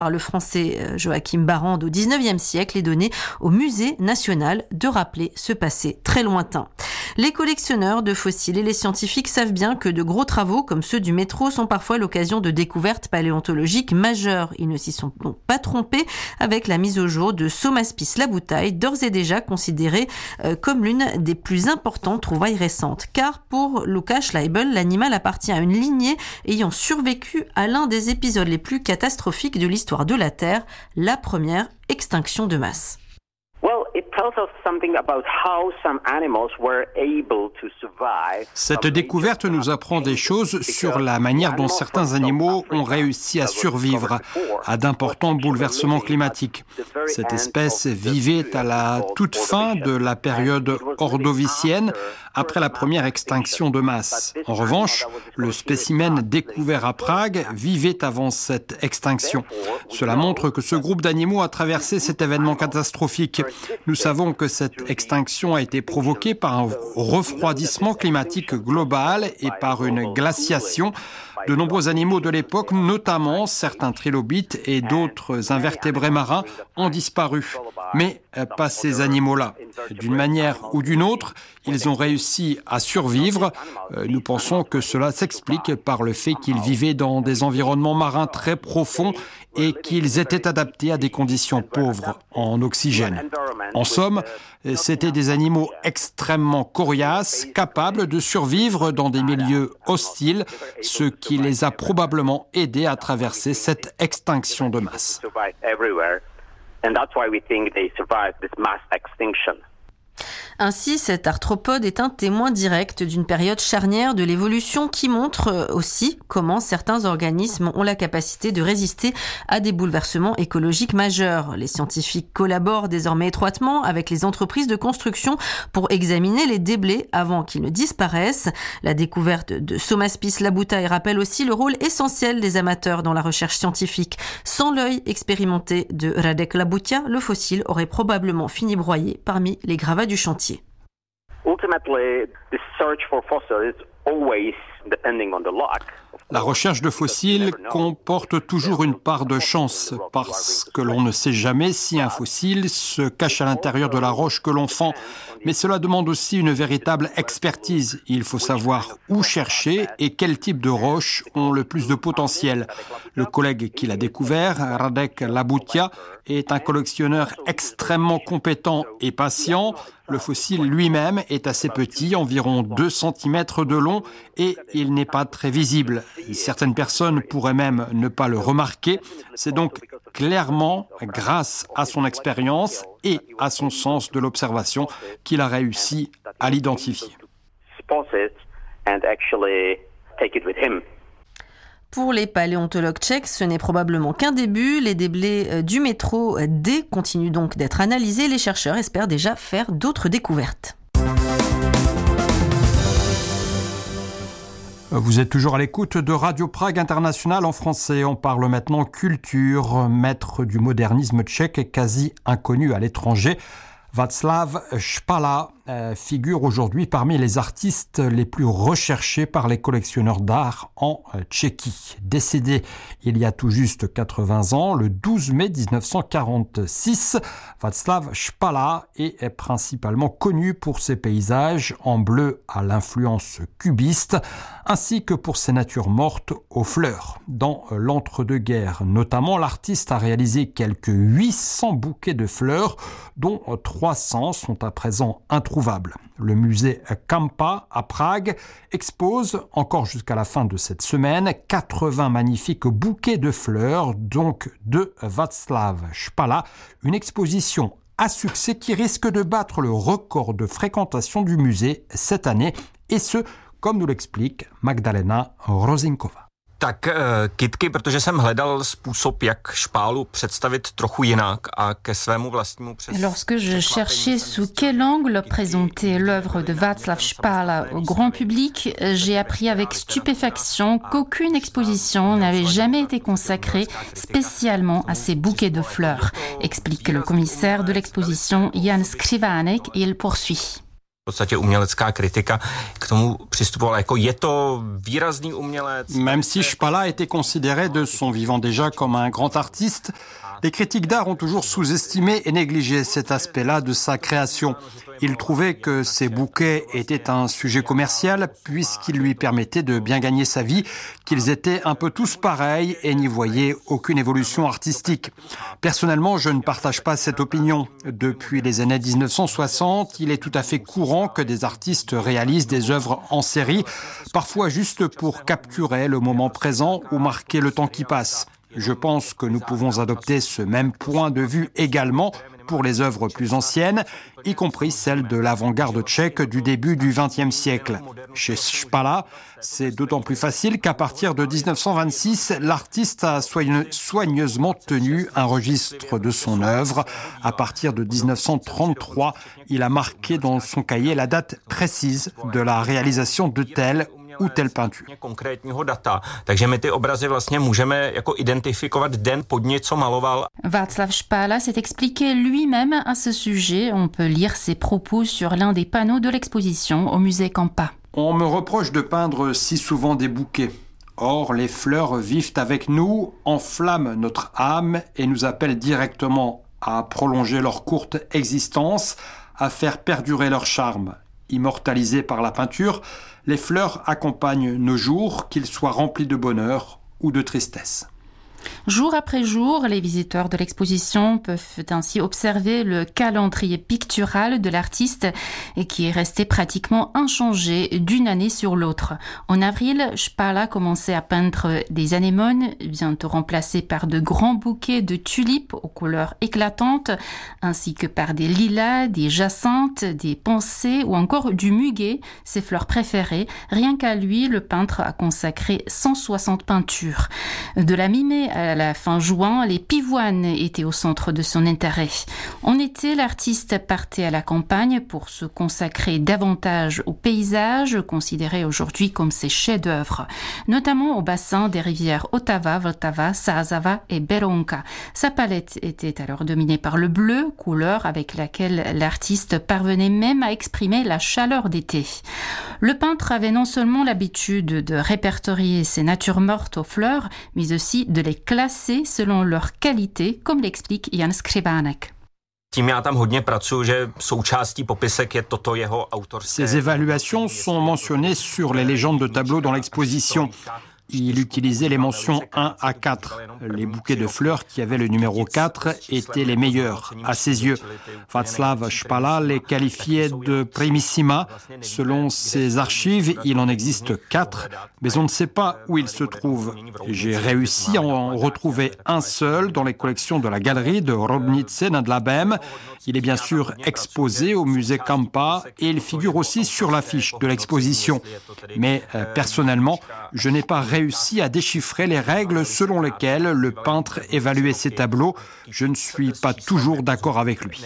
par le français Joachim Barrand au XIXe siècle est donné au Musée national de rappeler ce passé très lointain. Les collectionneurs de fossiles et les scientifiques savent bien que de gros travaux comme ceux du métro sont parfois l'occasion de découvertes paléontologiques majeures. Ils ne s'y sont donc pas trompés avec la mise au jour de Somaspis Labutaï, d'ores et déjà considérée comme l'une des plus importantes trouvailles récentes. Car pour Lukas Schleibel, l'animal appartient à une lignée ayant survécu à l'un des épisodes les plus catastrophiques de l'histoire de la Terre, la première extinction de masse. Cette découverte nous apprend des choses sur la manière dont certains animaux ont réussi à survivre à d'importants bouleversements climatiques. Cette espèce vivait à la toute fin de la période ordovicienne, après la première extinction de masse. En revanche, le spécimen découvert à Prague vivait avant cette extinction. Cela montre que ce groupe d'animaux a traversé cet événement catastrophique. Nous savons que cette extinction a été provoquée par un refroidissement climatique global et par une glaciation. De nombreux animaux de l'époque, notamment certains trilobites et d'autres invertébrés marins, ont disparu. Mais pas ces animaux-là. D'une manière ou d'une autre, ils ont réussi à survivre. Nous pensons que cela s'explique par le fait qu'ils vivaient dans des environnements marins très profonds et qu'ils étaient adaptés à des conditions pauvres en oxygène. En somme, c'étaient des animaux extrêmement coriaces, capables de survivre dans des milieux hostiles, ce qui les a probablement aidés à traverser cette extinction de masse. Ainsi, cet arthropode est un témoin direct d'une période charnière de l'évolution qui montre aussi comment certains organismes ont la capacité de résister à des bouleversements écologiques majeurs. Les scientifiques collaborent désormais étroitement avec les entreprises de construction pour examiner les déblais avant qu'ils ne disparaissent. La découverte de Somaspis Labutaï rappelle aussi le rôle essentiel des amateurs dans la recherche scientifique. Sans l'œil expérimenté de Radek Labutia, le fossile aurait probablement fini broyé parmi les gravats du chantier. La recherche de fossiles comporte toujours une part de chance parce que l'on ne sait jamais si un fossile se cache à l'intérieur de la roche que l'on fend. Mais cela demande aussi une véritable expertise. Il faut savoir où chercher et quel type de roches ont le plus de potentiel. Le collègue qui l'a découvert, Radek Labutia, est un collectionneur extrêmement compétent et patient. Le fossile lui-même est assez petit, environ 2 cm de long, et il n'est pas très visible. Certaines personnes pourraient même ne pas le remarquer. C'est donc clairement grâce à son expérience et à son sens de l'observation qu'il a réussi à l'identifier. Pour les paléontologues tchèques, ce n'est probablement qu'un début. Les déblais du métro D continuent donc d'être analysés. Les chercheurs espèrent déjà faire d'autres découvertes. Vous êtes toujours à l'écoute de Radio Prague International en français. On parle maintenant culture. Maître du modernisme tchèque quasi inconnu à l'étranger, Václav Špala figure aujourd'hui parmi les artistes les plus recherchés par les collectionneurs d'art en Tchéquie. Décédé il y a tout juste 80 ans, le 12 mai 1946, Václav Špala est principalement connu pour ses paysages en bleu à l'influence cubiste, ainsi que pour ses natures mortes aux fleurs. Dans l'entre-deux-guerres notamment, l'artiste a réalisé quelques 800 bouquets de fleurs, dont 300 sont à présent introuvables. Le musée Kampa à Prague expose, encore jusqu'à la fin de cette semaine, 80 magnifiques bouquets de fleurs, donc de Václav Špala, une exposition à succès qui risque de battre le record de fréquentation du musée cette année, et ce, comme nous l'explique Magdalena Rozinkova. Tak kytky, protože jsem hledal způsob, jak Špálu představit trochu jinak a ke svému vlastnímu představu. Lorsque je cherchais sous quel angle présenter l'œuvre de Václav Špala au grand public, j'ai appris avec stupéfaction qu'aucune exposition n'avait jamais été consacrée spécialement à ces bouquets de fleurs, explique le commissaire de l'exposition Jan Skrivánek, et il poursuit. Même si Špala était considéré de son vivant déjà comme un grand artiste, les critiques d'art ont toujours sous-estimé et négligé cet aspect-là de sa création. Ils trouvaient que ses bouquets étaient un sujet commercial puisqu'ils lui permettaient de bien gagner sa vie, qu'ils étaient un peu tous pareils et n'y voyaient aucune évolution artistique. Personnellement, je ne partage pas cette opinion. Depuis les années 1960, il est tout à fait courant que des artistes réalisent des œuvres en série, parfois juste pour capturer le moment présent ou marquer le temps qui passe. Je pense que nous pouvons adopter ce même point de vue également pour les œuvres plus anciennes, y compris celles de l'avant-garde tchèque du début du XXe siècle. Chez Špala, c'est d'autant plus facile qu'à partir de 1926, l'artiste a soigneusement tenu un registre de son œuvre. À partir de 1933, il a marqué dans son cahier la date précise de la réalisation de telle ou telle peinture. Václav Špála s'est expliqué lui-même à ce sujet. On peut lire ses propos sur l'un des panneaux de l'exposition au musée Kampa. On me reproche de peindre si souvent des bouquets. Or, les fleurs vivent avec nous, enflamment notre âme et nous appellent directement à prolonger leur courte existence, à faire perdurer leur charme. Immortalisées par la peinture, les fleurs accompagnent nos jours, qu'ils soient remplis de bonheur ou de tristesse. Jour après jour, les visiteurs de l'exposition peuvent ainsi observer le calendrier pictural de l'artiste et qui est resté pratiquement inchangé d'une année sur l'autre. En avril, Špala commençait à peindre des anémones, bientôt remplacées par de grands bouquets de tulipes aux couleurs éclatantes, ainsi que par des lilas, des jacinthes, des pensées ou encore du muguet, ses fleurs préférées. Rien qu'à lui, le peintre a consacré 160 peintures. De la mi-mai à la fin juin, les pivoines étaient au centre de son intérêt. En été, l'artiste partait à la campagne pour se consacrer davantage aux paysages considérés aujourd'hui comme ses chefs-d'œuvre, notamment au bassin des rivières Otava, Vltava, Sázava et Berounka. Sa palette était alors dominée par le bleu, couleur avec laquelle l'artiste parvenait même à exprimer la chaleur d'été. Le peintre avait non seulement l'habitude de répertorier ses natures mortes aux fleurs, mais aussi de les classer selon leur qualité, comme l'explique Jan Skřibánek. Ces évaluations sont mentionnées sur les légendes de tableaux dans l'exposition. Il utilisait les mentions 1 à 4. Les bouquets de fleurs qui avaient le numéro 4 étaient les meilleurs, à ses yeux. Václav Špala les qualifiait de primissima. Selon ses archives, il en existe 4, mais on ne sait pas où ils se trouvent. J'ai réussi à en retrouver un seul dans les collections de la galerie de Hrobnice nad Labem. Il est bien sûr exposé au musée Kampa et il figure aussi sur l'affiche de l'exposition. Mais personnellement, je n'ai pas réussi à déchiffrer les règles selon lesquelles le peintre évaluait ses tableaux. Je ne suis pas toujours d'accord avec lui.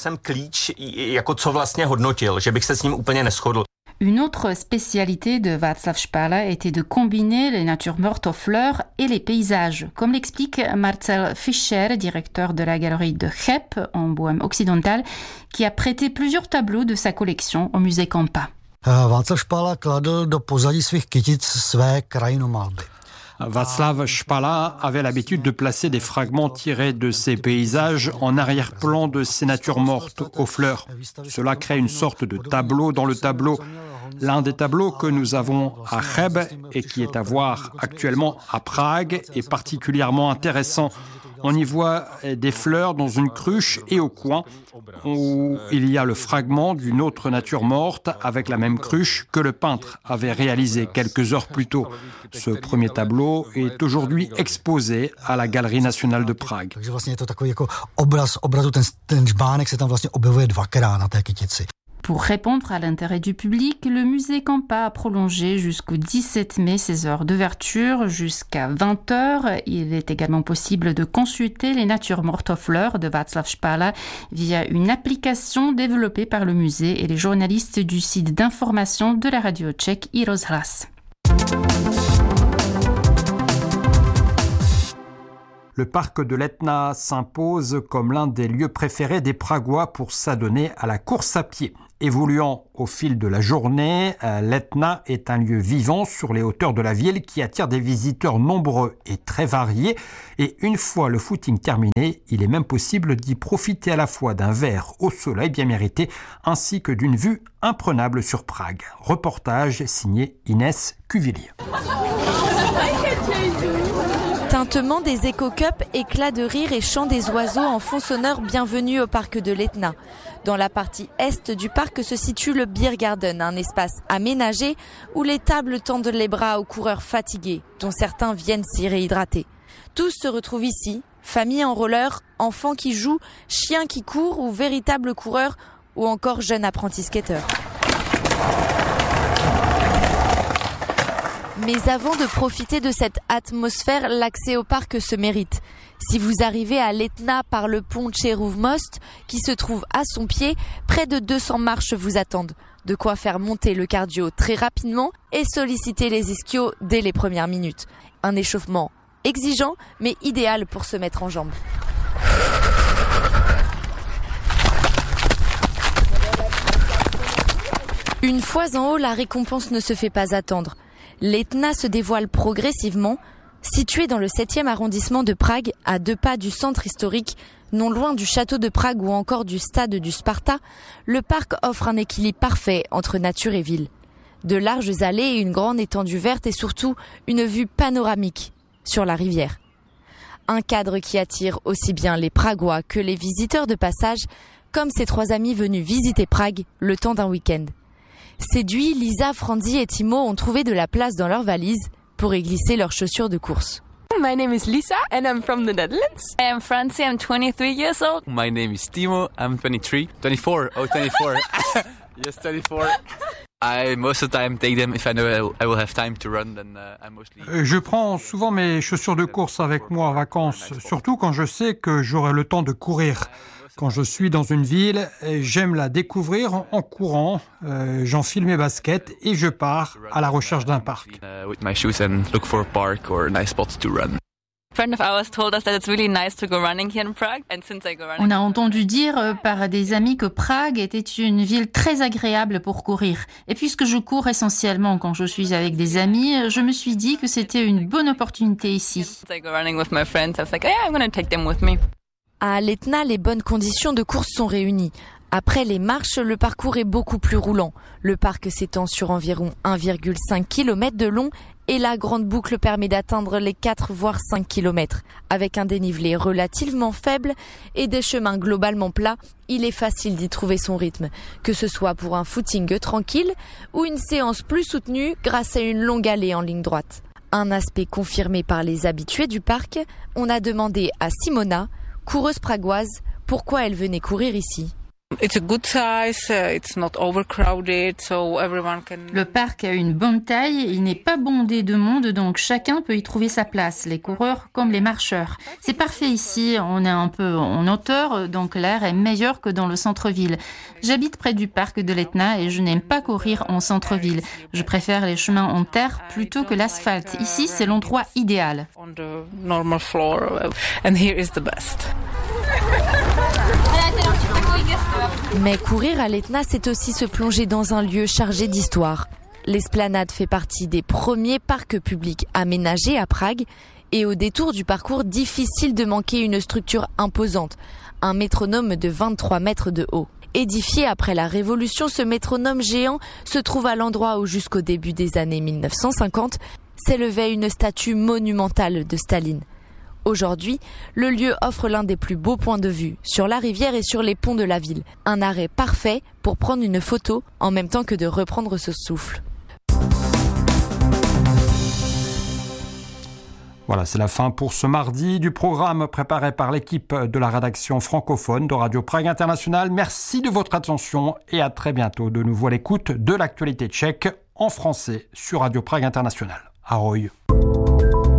Une autre spécialité de Václav Špala était de combiner les natures mortes aux fleurs et les paysages, comme l'explique Marcel Fischer, directeur de la galerie de Cheb en Bohême occidentale, qui a prêté plusieurs tableaux de sa collection au musée Kampa. Václav Špala kladl do pozadí svých kytic své krajinomalby. Václav Špala avait l'habitude de placer des fragments tirés de ses paysages en arrière-plan de ses natures mortes aux fleurs. Cela crée une sorte de tableau dans le tableau. L'un des tableaux que nous avons à Cheb et qui est à voir actuellement à Prague est particulièrement intéressant. On y voit des fleurs dans une cruche et au coin où il y a le fragment d'une autre nature morte avec la même cruche que le peintre avait réalisé quelques heures plus tôt. Ce premier tableau est aujourd'hui exposé à la Galerie nationale de Prague. Takže vlastně je to takový jako obraz obrazu, ten žbánek se tam vlastně objevuje dvakrát na té kytici. Pour répondre à l'intérêt du public, le musée Kampa a prolongé jusqu'au 17 mai ses heures d'ouverture jusqu'à 20h. Il est également possible de consulter les natures mortes aux fleurs de Václav Špala via une application développée par le musée et les journalistes du site d'information de la radio tchèque iRozhlas. Le parc de l'Etna s'impose comme l'un des lieux préférés des Pragois pour s'adonner à la course à pied. Évoluant au fil de la journée, l'Etna est un lieu vivant sur les hauteurs de la ville qui attire des visiteurs nombreux et très variés. Et une fois le footing terminé, il est même possible d'y profiter à la fois d'un verre au soleil bien mérité ainsi que d'une vue imprenable sur Prague. Reportage signé Inès Cuvillier. Tintement des éco-cups, éclats de rire et chants des oiseaux en fond sonore. Bienvenue au parc de l'Etna. Dans la partie est du parc se situe le Beer Garden, un espace aménagé où les tables tendent les bras aux coureurs fatigués, dont certains viennent s'y réhydrater. Tous se retrouvent ici, familles en roller, enfants qui jouent, chiens qui courent ou véritables coureurs ou encore jeunes apprentis skateurs. Mais avant de profiter de cette atmosphère, l'accès au parc se mérite. Si vous arrivez à l'Etna par le pont Tcherouv Most, qui se trouve à son pied, près de 200 marches vous attendent. De quoi faire monter le cardio très rapidement et solliciter les ischios dès les premières minutes. Un échauffement exigeant, mais idéal pour se mettre en jambes. Une fois en haut, la récompense ne se fait pas attendre. L'Etna se dévoile progressivement. Situé dans le 7e arrondissement de Prague, à 2 pas du centre historique, non loin du château de Prague ou encore du stade du Sparta, le parc offre un équilibre parfait entre nature et ville. De larges allées, une grande étendue verte et surtout une vue panoramique sur la rivière. Un cadre qui attire aussi bien les Pragois que les visiteurs de passage, comme ces 3 amis venus visiter Prague le temps d'un week-end. Séduits, Lisa, Franzi et Timo ont trouvé de la place dans leurs valises pour y glisser leurs chaussures de course. My name is Lisa and I'm from the Netherlands. I am Francie, I'm 23 years old. My name is Timo, I'm 23. 24, oh 24. Yes, 24. I most of the time take them if I know I will have time to run, then I mostly... Je prends souvent mes chaussures de course avec moi en vacances, surtout quand je sais que j'aurai le temps de courir. Quand je suis dans une ville, j'aime la découvrir en courant. J'enfile mes baskets et je pars à la recherche d'un parc. With my shoes and look for a park or nice spots to run. A friend of ours told us that it's really nice to go running here in Prague, and since I go running... On a entendu dire par des amis que Prague était une ville très agréable pour courir. Et puisque je cours essentiellement quand je suis avec des amis, je me suis dit que c'était une bonne opportunité ici. Since I go running with my friends, I was like, yeah, I'm going to take them with me. À l'Etna, les bonnes conditions de course sont réunies. Après les marches, le parcours est beaucoup plus roulant. Le parc s'étend sur environ 1,5 km de long et la grande boucle permet d'atteindre les 4 voire 5 km. Avec un dénivelé relativement faible et des chemins globalement plats, il est facile d'y trouver son rythme, que ce soit pour un footing tranquille ou une séance plus soutenue grâce à une longue allée en ligne droite. Un aspect confirmé par les habitués du parc, on a demandé à Simona, coureuse pragoise, pourquoi elle venait courir ici. Le parc a une bonne taille, il n'est pas bondé de monde, donc chacun peut y trouver sa place, les coureurs comme les marcheurs. C'est parfait ici, on est un peu en hauteur, donc l'air est meilleur que dans le centre-ville. J'habite près du parc de l'Etna et je n'aime pas courir en centre-ville. Je préfère les chemins en terre plutôt que l'asphalte. Ici, c'est l'endroit idéal. Mais courir à l'Etna, c'est aussi se plonger dans un lieu chargé d'histoire. L'Esplanade fait partie des premiers parcs publics aménagés à Prague et au détour du parcours, difficile de manquer une structure imposante, un métronome de 23 mètres de haut. Édifié après la Révolution, ce métronome géant se trouve à l'endroit où jusqu'au début des années 1950 s'élevait une statue monumentale de Staline. Aujourd'hui, le lieu offre l'un des plus beaux points de vue sur la rivière et sur les ponts de la ville. Un arrêt parfait pour prendre une photo en même temps que de reprendre ce souffle. Voilà, c'est la fin pour ce mardi du programme préparé par l'équipe de la rédaction francophone de Radio Prague International. Merci de votre attention et à très bientôt de nouveau à l'écoute de l'actualité tchèque en français sur Radio Prague International. Ahoj.